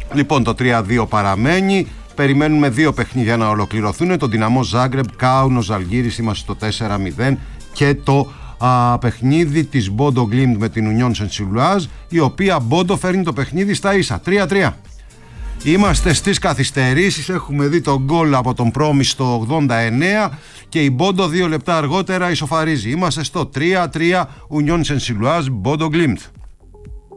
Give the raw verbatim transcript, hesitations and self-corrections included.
Λοιπόν, το τρία δύο παραμένει. Περιμένουμε δύο παιχνίδια να ολοκληρωθούν. Το Δυναμό Ζάγκρεμπ, Κάουνο Ζαλγκίρις, είμαστε στο τέσσερα μηδέν. Και το α, παιχνίδι της Μπόντο Γκλίμπτ με την Ουνιόν Σεντ-Σιλουάζ, η οποία Μπόντο φέρνει το παιχνίδι στα ίσα, τρία τρία. Είμαστε στις καθυστερήσεις, έχουμε δει τον γκολ από τον Πρόμι στο ογδόντα εννέα και η Μπόντο δύο λεπτά αργότερα ισοφαρίζει. Είμαστε στο τρία τρία Ουνιόν Σεντ-Σιλουάζ Μπόντο Γκλίμπτ.